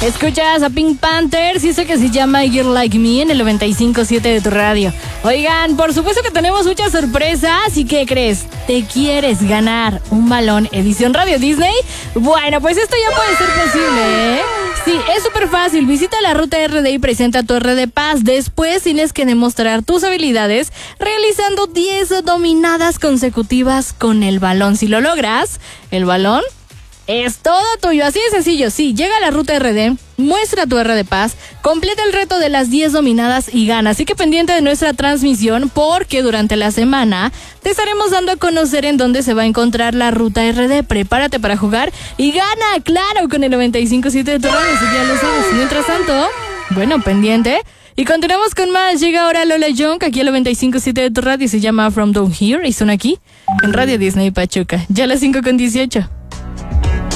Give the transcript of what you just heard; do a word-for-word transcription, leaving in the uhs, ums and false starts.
Escuchas a Pink Panthers y eso que se llama Girl Like Me en el noventa y cinco punto siete de tu radio. Oigan, por supuesto que tenemos muchas sorpresas. ¿Y qué crees? ¿Te quieres ganar un balón edición Radio Disney? Bueno, pues esto ya puede ser posible, ¿eh? Sí, es súper fácil. Visita la ruta R D y presenta tu R D Pass. Después tienes que demostrar tus habilidades realizando diez dominadas consecutivas con el balón. Si lo logras, el balón es todo tuyo, así de sencillo. Sí, llega a la ruta R D, muestra tu R D Pass, completa el reto de las diez dominadas y gana. Así que pendiente de nuestra transmisión, porque durante la semana te estaremos dando a conocer en dónde se va a encontrar la ruta R D. Prepárate para jugar y gana, claro, con el noventa y cinco punto siete de tu radio, si ya lo sabes. Mientras tanto, bueno, pendiente. Y continuamos con más. Llega ahora Lola Young, aquí al noventa y cinco punto siete de tu radio, se llama From Down Here y son aquí en Radio Disney Pachuca. Ya a las cinco con dieciocho.